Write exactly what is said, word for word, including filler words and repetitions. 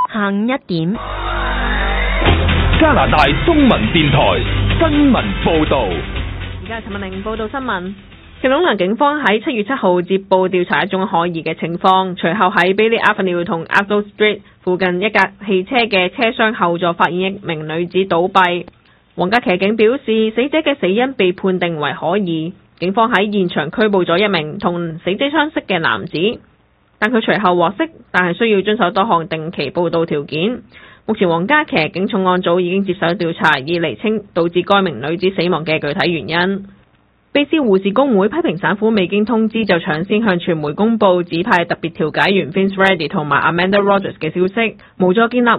下午一點， 加拿大中文電台新聞報道。 而家係陳文玲報道新聞。聖隆良警方喺七月七號接報調查一宗可疑嘅情況，隨後喺 Bailey Avenue 同 Abdul Street 附近一架汽車嘅車廂後座發現一名女子倒斃。皇家騎警表示，死者嘅死因被判定為可疑。警方喺現場拘捕咗一名同死者相識嘅男子，但佢隨後獲釋，但係需要遵守多項定期報到條件。目前皇家騎警重案組已經接手調查，以釐清導致該名女子死亡嘅具體原因。卑斯護士工會批評省府未經通知就搶先向傳媒公佈指派特別調解員 Vince Reddy 同埋 Amanda Rogers 嘅消息，無助建立